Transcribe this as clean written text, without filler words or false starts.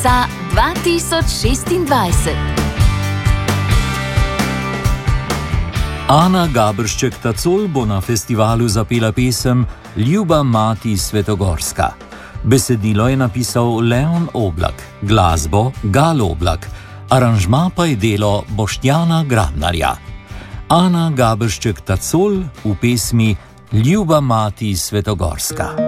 Plesa 2026. Ana Gaberšček-Tacol bo na festivalu zapela pesem Ljuba mati Svetogorska. Besedilo je napisal Leon Oblak, glasbo Gal Oblak, aranžma pa je delo Boštjana Grabnarja. Ana Gaberšček-Tacol v pesmi Ljuba mati Svetogorska.